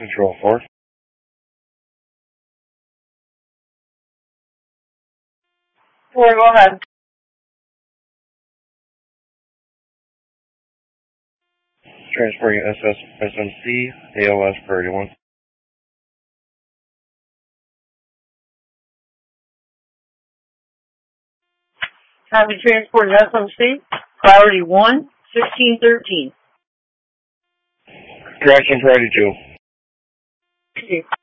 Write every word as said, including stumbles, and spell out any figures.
Control four. Four, go ahead. Transporting S S S M C, A L S Priority one. Copy transport S M C, Priority one, sixteen thirteen. Correction, Priority two. Thank you.